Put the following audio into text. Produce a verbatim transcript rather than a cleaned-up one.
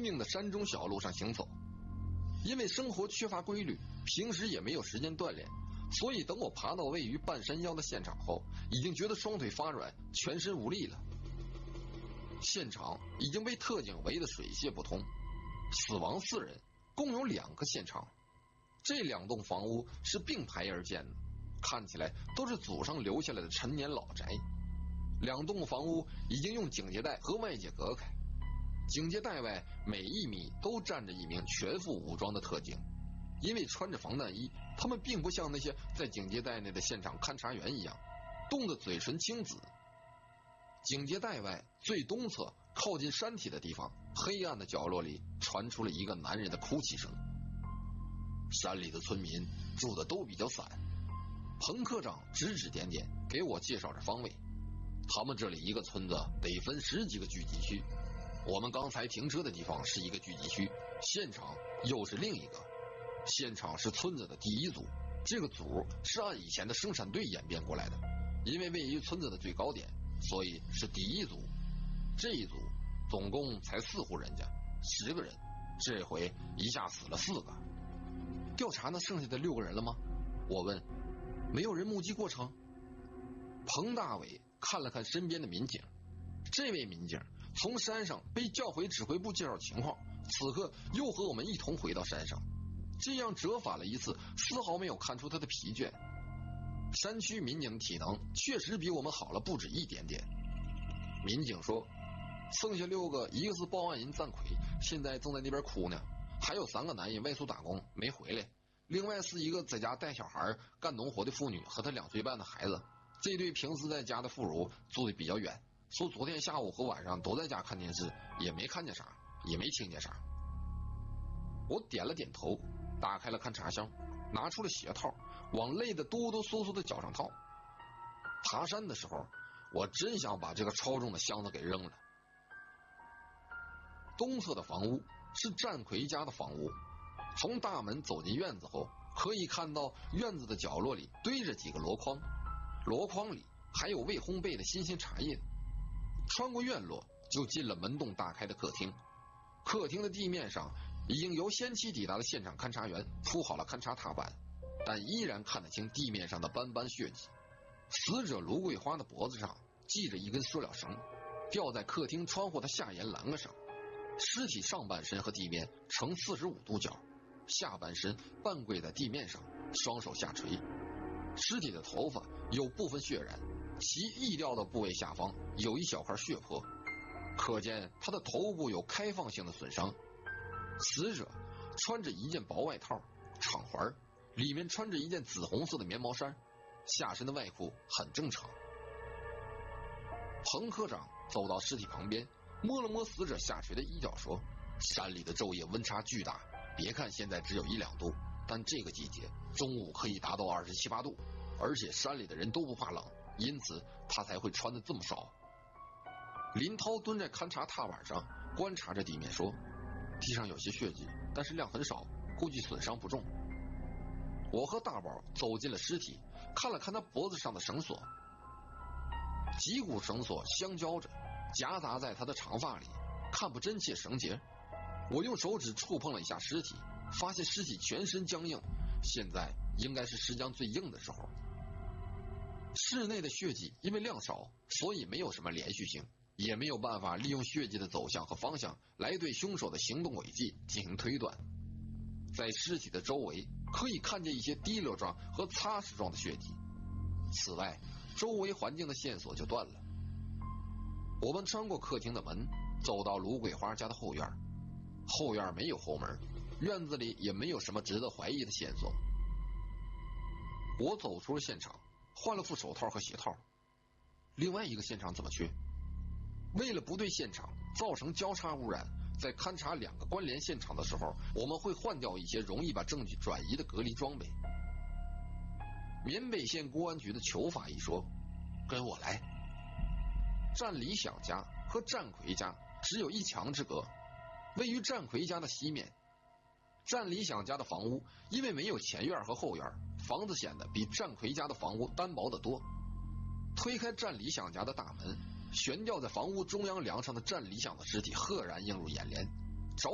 命的山中小路上行走。因为生活缺乏规律，平时也没有时间锻炼，所以等我爬到位于半山腰的现场后，已经觉得双腿发软，全身无力了。现场已经被特警围得水泄不通，死亡四人，共有两个现场。这两栋房屋是并排而建的，看起来都是祖上留下来的陈年老宅。两栋房屋已经用警戒带和外界隔开，警戒带外每一米都站着一名全副武装的特警，因为穿着防弹衣，他们并不像那些在警戒带内的现场勘察员一样冻得嘴唇青紫。警戒带外最东侧靠近山体的地方，黑暗的角落里传出了一个男人的哭泣声。山里的村民住的都比较散，彭科长指指点点给我介绍着方位。他们这里一个村子得分十几个聚集区，我们刚才停车的地方是一个聚集区，现场又是另一个。现场是村子的第一组，这个组是按以前的生产队演变过来的，因为位于村子的最高点，所以是第一组。这一组总共才四户人家，十个人，这回一下死了四个。调查那剩下的六个人了吗？我问。没有人目击过程？彭大伟看了看身边的民警，这位民警从山上被叫回指挥部介绍情况，此刻又和我们一同回到山上，这样折返了一次，丝毫没有看出他的疲倦。山区民警体能确实比我们好了不止一点点。民警说，剩下六个，一个是报案人赞奎，现在正在那边哭呢，还有三个男人外出打工没回来，另外是一个在家带小孩干农活的妇女和她两岁半的孩子。这对平时在家的妇孺住的比较远，说昨天下午和晚上都在家看电视，也没看见啥，也没听见啥。我点了点头，打开了勘察箱，拿出了鞋套，往累得哆哆嗦嗦的脚上套。爬山的时候，我真想把这个超重的箱子给扔了。东侧的房屋是战奎家的房屋，从大门走进院子后，可以看到院子的角落里堆着几个箩筐，箩筐里还有未烘焙的新鲜茶叶。穿过院落就进了门洞大开的客厅，客厅的地面上已经由先期抵达的现场勘察员铺好了勘察踏板，但依然看得清地面上的斑斑血迹。死者卢桂花的脖子上系着一根塑料绳，吊在客厅窗户的下沿栏杆上。尸体上半身和地面呈四十五度角，下半身半跪在地面上，双手下垂。尸体的头发有部分血染，其缢掉的部位下方有一小块血泊，可见他的头部有开放性的损伤。死者穿着一件薄外套，敞环，里面穿着一件紫红色的棉毛衫，下身的外裤很正常。彭科长走到尸体旁边，摸了摸死者下垂的衣角，说，山里的昼夜温差巨大，别看现在只有一两度，但这个季节中午可以达到二十七八度，而且山里的人都不怕冷，因此他才会穿得这么少。林涛蹲在勘察踏板上观察着地面，说，地上有些血迹，但是量很少，估计损伤不重。我和大宝走进了尸体，看了看他脖子上的绳索，几股绳索相交着，夹杂在他的长发里，看不真切绳结。我用手指触碰了一下尸体，发现尸体全身僵硬，现在应该是尸僵最硬的时候。室内的血迹因为量少，所以没有什么连续性，也没有办法利用血迹的走向和方向来对凶手的行动轨迹进行推断。在尸体的周围可以看见一些滴落状和擦拭状的血迹，此外周围环境的线索就断了。我们穿过客厅的门，走到卢桂花家的后院。后院没有后门，院子里也没有什么值得怀疑的线索。我走出了现场，换了副手套和鞋套。另外一个现场怎么去？为了不对现场造成交叉污染，在勘察两个关联现场的时候，我们会换掉一些容易把证据转移的隔离装备。缅北县公安局的裘法医说，跟我来。战理想家和战奎家只有一墙之隔，位于战奎家的西面。战理想家的房屋因为没有前院和后院，房子显得比战奎家的房屋单薄得多。推开战理想家的大门，悬吊在房屋中央梁上的战理想的尸体赫然映入眼帘，